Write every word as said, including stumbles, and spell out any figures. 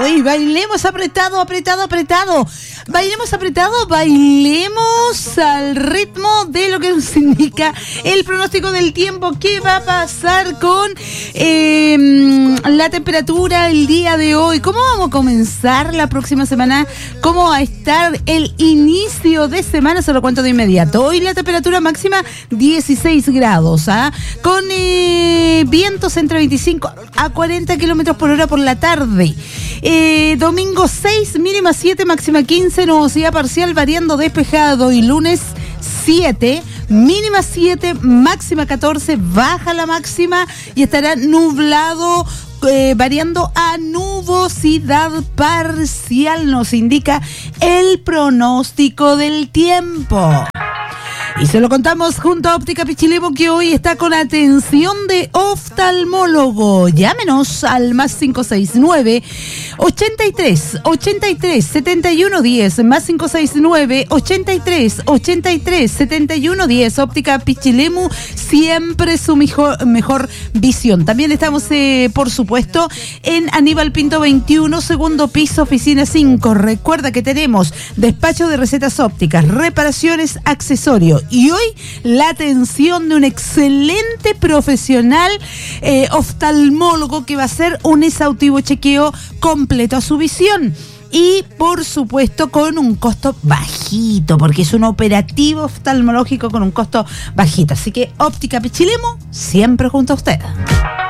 y bailemos apretado, apretado, apretado. Bailemos apretado, bailemos al ritmo de lo que nos indica el pronóstico del tiempo. ¿Qué va a pasar con eh, la temperatura el día de hoy? ¿Cómo vamos a comenzar la próxima semana? ¿Cómo va a estar el inicio de semana? Se lo cuento de inmediato. Hoy la temperatura máxima dieciséis grados, ¿ah? Con eh, vientos entre veinticinco a cuarenta kilómetros por hora por la tarde. Eh, domingo seis, mínima siete, máxima quince, nubosidad parcial variando despejado. Y lunes siete, mínima siete, máxima catorce, baja la máxima y estará nublado, eh, variando a nubosidad parcial, nos indica el pronóstico del tiempo. Y se lo contamos junto a Óptica Pichilemu, que hoy está con atención de oftalmólogo. Llámenos al más cinco seis nueve, ochenta y tres, ochenta y tres, setenta y uno diez, más cinco seis nueve, ochenta y tres, ochenta y tres, setenta y uno diez. Óptica Pichilemu, siempre su mejor, mejor visión. También estamos, eh, por supuesto, en Aníbal Pinto veintiuno, segundo piso, oficina cinco. Recuerda que tenemos despacho de recetas ópticas, reparaciones, accesorios. Y hoy la atención de un excelente profesional eh, oftalmólogo que va a hacer un exhaustivo chequeo completo a su visión. Y por supuesto con un costo bajito, porque es un operativo oftalmológico con un costo bajito. Así que Óptica Pichilemu, siempre junto a usted.